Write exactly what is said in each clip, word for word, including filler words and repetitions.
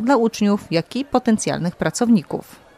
dla uczniów, jak i potencjalnych pracowników.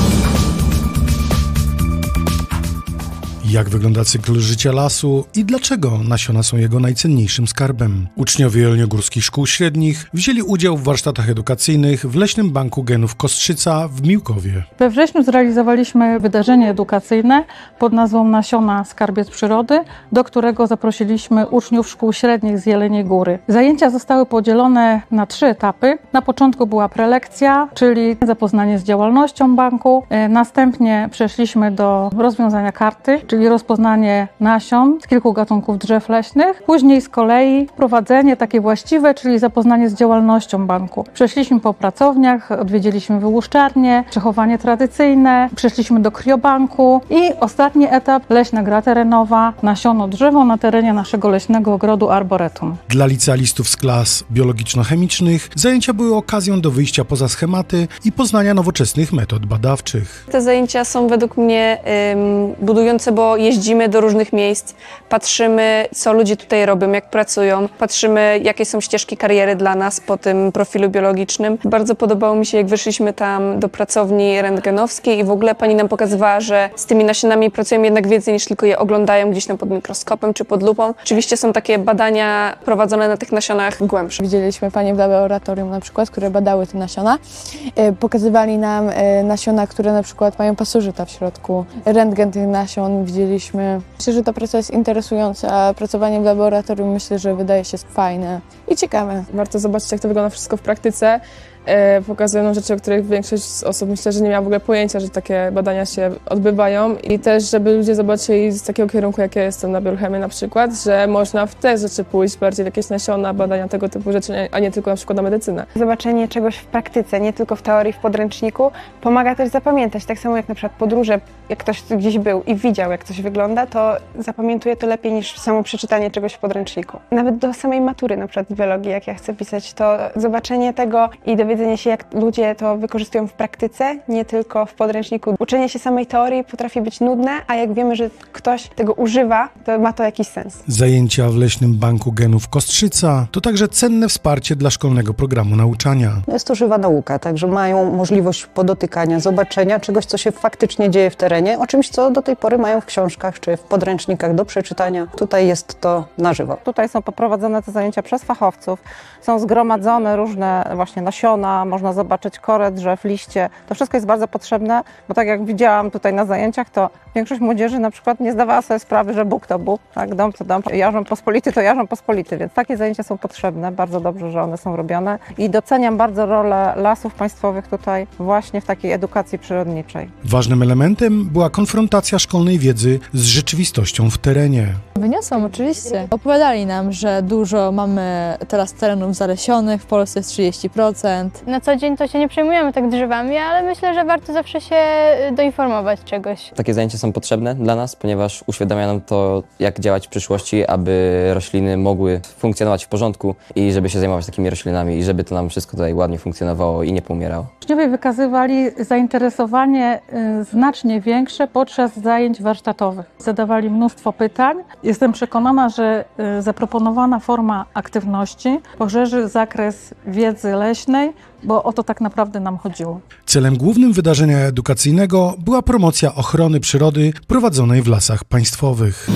Jak wygląda cykl życia lasu i dlaczego nasiona są jego najcenniejszym skarbem? Uczniowie jeleniogórskich szkół średnich wzięli udział w warsztatach edukacyjnych w Leśnym Banku Genów Kostrzyca w Miłkowie. We wrześniu zrealizowaliśmy wydarzenie edukacyjne pod nazwą Nasiona Skarbiec Przyrody, do którego zaprosiliśmy uczniów szkół średnich z Jeleniej Góry. Zajęcia zostały podzielone na trzy etapy. Na początku była prelekcja, czyli zapoznanie z działalnością banku. Następnie przeszliśmy do rozwiązania karty, czyli rozpoznanie nasion z kilku gatunków drzew leśnych. Później z kolei wprowadzenie takie właściwe, czyli zapoznanie z działalnością banku. Przeszliśmy po pracowniach, odwiedziliśmy wyłuszczarnie, przechowanie tradycyjne, przeszliśmy do kriobanku i ostatni etap leśna gra terenowa, nasiono drzewo na terenie naszego leśnego ogrodu Arboretum. Dla licealistów z klas biologiczno-chemicznych zajęcia były okazją do wyjścia poza schematy i poznania nowoczesnych metod badawczych. Te zajęcia są według mnie ym, budujące, bo jeździmy do różnych miejsc, patrzymy, co ludzie tutaj robią, jak pracują, patrzymy, jakie są ścieżki kariery dla nas po tym profilu biologicznym. Bardzo podobało mi się, jak wyszliśmy tam do pracowni rentgenowskiej i w ogóle pani nam pokazywała, że z tymi nasionami pracują jednak więcej niż tylko je oglądają gdzieś tam pod mikroskopem czy pod lupą. Oczywiście są takie badania prowadzone na tych nasionach głębsze. Widzieliśmy panie w laboratorium na przykład, które badały te nasiona. Pokazywali nam nasiona, które na przykład mają pasożyta w środku. Rentgen tych nasion widzieliśmy. Myślę, że ta praca jest interesująca, a pracowanie w laboratorium myślę, że wydaje się fajne i ciekawe. Warto zobaczyć, jak to wygląda wszystko w praktyce. E, pokazują nam rzeczy, o których większość z osób myślę, że nie miała w ogóle pojęcia, że takie badania się odbywają i też, żeby ludzie zobaczyli z takiego kierunku, jak ja jestem na biochemii na przykład, że można w te rzeczy pójść, bardziej w jakieś nasiona, badania tego typu rzeczy, a nie tylko na przykład na medycynę. Zobaczenie czegoś w praktyce, nie tylko w teorii, w podręczniku, pomaga też zapamiętać, tak samo jak na przykład podróże, jak ktoś gdzieś był i widział, jak coś wygląda, to zapamiętuje to lepiej niż samo przeczytanie czegoś w podręczniku. Nawet do samej matury na przykład z biologii, jak ja chcę pisać, to zobaczenie tego i dowiedzenie się, jak ludzie to wykorzystują w praktyce, nie tylko w podręczniku. Uczenie się samej teorii potrafi być nudne, a jak wiemy, że ktoś tego używa, to ma to jakiś sens. Zajęcia w Leśnym Banku Genów Kostrzyca to także cenne wsparcie dla szkolnego programu nauczania. Jest to żywa nauka, także mają możliwość podotykania, zobaczenia czegoś, co się faktycznie dzieje w terenie, o czymś, co do tej pory mają w książkach czy w podręcznikach do przeczytania. Tutaj jest to na żywo. Tutaj są poprowadzone te zajęcia przez fachowców, są zgromadzone różne właśnie nasiona, można zobaczyć korę drzew, liście. To wszystko jest bardzo potrzebne, bo tak jak widziałam tutaj na zajęciach, to większość młodzieży na przykład nie zdawała sobie sprawy, że Bóg to Bóg, tak? Dom to dom, jarzęb pospolity to jarzęb pospolity, więc takie zajęcia są potrzebne, bardzo dobrze, że one są robione i doceniam bardzo rolę Lasów Państwowych tutaj właśnie w takiej edukacji przyrodniczej. Ważnym elementem była konfrontacja szkolnej wiedzy z rzeczywistością w terenie. Wyniosłam oczywiście. Opowiadali nam, że dużo mamy teraz terenów zalesionych, w Polsce jest trzydzieści procent. Na co dzień to się nie przejmujemy tak drzewami, ale myślę, że warto zawsze się doinformować czegoś. Takie zajęcia są potrzebne dla nas, ponieważ uświadamia nam to, jak działać w przyszłości, aby rośliny mogły funkcjonować w porządku i żeby się zajmować takimi roślinami i żeby to nam wszystko tutaj ładnie funkcjonowało i nie poumierało. Uczniowie wykazywali zainteresowanie znacznie większe podczas zajęć warsztatowych. Zadawali mnóstwo pytań. Jestem przekonana, że zaproponowana forma aktywności poszerzy zakres wiedzy leśnej, bo o to tak naprawdę nam chodziło. Celem głównym wydarzenia edukacyjnego była promocja ochrony przyrody prowadzonej w Lasach Państwowych.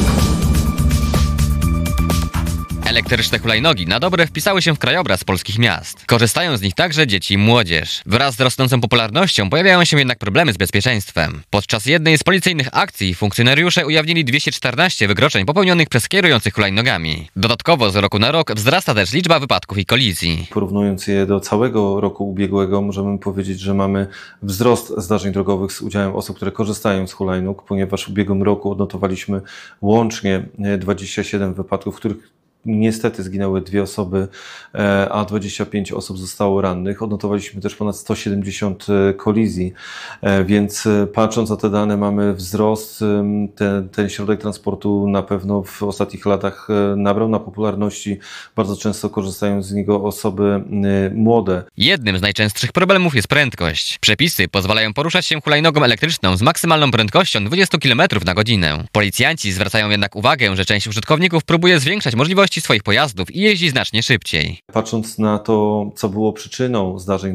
Elektryczne hulajnogi na dobre wpisały się w krajobraz polskich miast. Korzystają z nich także dzieci i młodzież. Wraz z rosnącą popularnością pojawiają się jednak problemy z bezpieczeństwem. Podczas jednej z policyjnych akcji funkcjonariusze ujawnili dwieście czternaście wykroczeń popełnionych przez kierujących hulajnogami. Dodatkowo z roku na rok wzrasta też liczba wypadków i kolizji. Porównując je do całego roku ubiegłego, możemy powiedzieć, że mamy wzrost zdarzeń drogowych z udziałem osób, które korzystają z hulajnóg, ponieważ w ubiegłym roku odnotowaliśmy łącznie dwadzieścia siedem wypadków, w których niestety zginęły dwie osoby, a dwadzieścia pięć osób zostało rannych. Odnotowaliśmy też ponad sto siedemdziesiąt kolizji, więc patrząc na te dane mamy wzrost. Ten, ten środek transportu na pewno w ostatnich latach nabrał na popularności. Bardzo często korzystają z niego osoby młode. Jednym z najczęstszych problemów jest prędkość. Przepisy pozwalają poruszać się hulajnogą elektryczną z maksymalną prędkością dwadzieścia kilometrów na godzinę. Policjanci zwracają jednak uwagę, że część użytkowników próbuje zwiększać możliwości swoich pojazdów i jeździ znacznie szybciej. Patrząc na to, co było przyczyną zdarzeń